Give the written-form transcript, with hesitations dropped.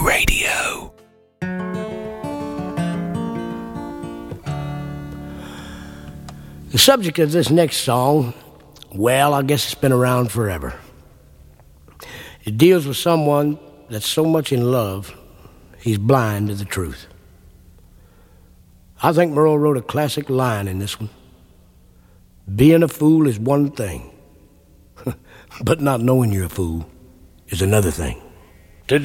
Radio. The subject of this next song, well, I guess it's been around forever. It deals with someone that's so much in love, he's blind to the truth. I think Merle wrote a classic line in this one. Being a fool is one thing, but not knowing you're a fool is another thing.